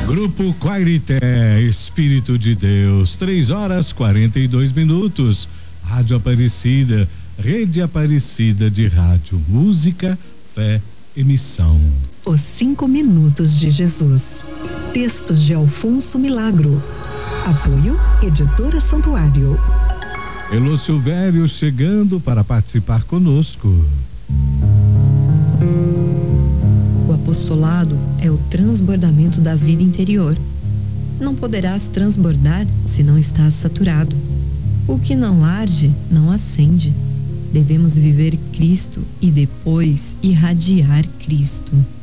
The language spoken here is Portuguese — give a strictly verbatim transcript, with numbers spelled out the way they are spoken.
Grupo Quairité, Espírito de Deus, três horas quarenta e dois minutos. Rádio Aparecida, Rede Aparecida de Rádio, Música, Fé e Missão. Os cinco minutos de Jesus. Textos de Alfonso Milagro. Apoio Editora Santuário. Elô Silvério chegando para participar conosco. O apostolado é o transbordamento da vida interior. Não poderás transbordar se não estás saturado. O que não arde, não acende. Devemos viver Cristo e depois irradiar Cristo.